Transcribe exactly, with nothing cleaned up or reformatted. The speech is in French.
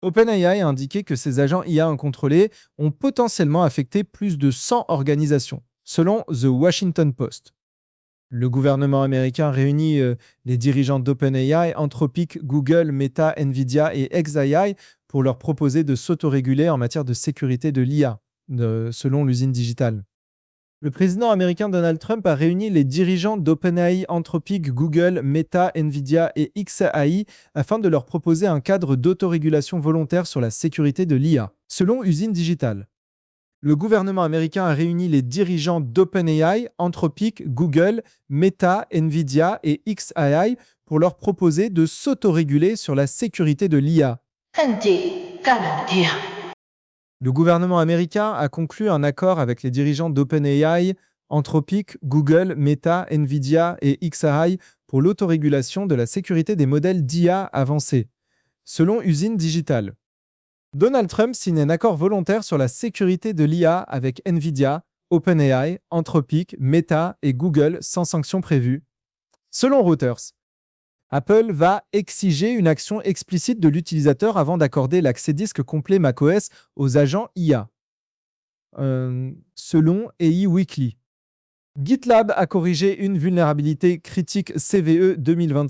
OpenAI a indiqué que ses agents I A incontrôlés ont potentiellement affecté plus de cent organisations, selon The Washington Post. Le gouvernement américain réunit euh, les dirigeants d'OpenAI, Anthropic, Google, Meta, Nvidia et xAI pour leur proposer de s'autoréguler en matière de sécurité de l'I A, de- selon l'usine digitale. Le président américain Donald Trump a réuni les dirigeants d'OpenAI, Anthropic, Google, Meta, Nvidia et xAI afin de leur proposer un cadre d'autorégulation volontaire sur la sécurité de l'I A, selon Usine Digitale. Le gouvernement américain a réuni les dirigeants d'OpenAI, Anthropic, Google, Meta, Nvidia et xAI pour leur proposer de s'autoréguler sur la sécurité de l'I A. 恨地干老爹。 Le gouvernement américain a conclu un accord avec les dirigeants d'OpenAI, Anthropic, Google, Meta, Nvidia et xAI pour l'autorégulation de la sécurité des modèles d'I A avancés, selon Usine Digitale. Donald Trump signe un accord volontaire sur la sécurité de l'I A avec Nvidia, OpenAI, Anthropic, Meta et Google sans sanction prévue. Selon Reuters, Apple va exiger une action explicite de l'utilisateur avant d'accorder l'accès disque complet macOS aux agents I A. Euh, selon A I Weekly. GitLab a corrigé une vulnérabilité critique C V E deux mille vingt-cinq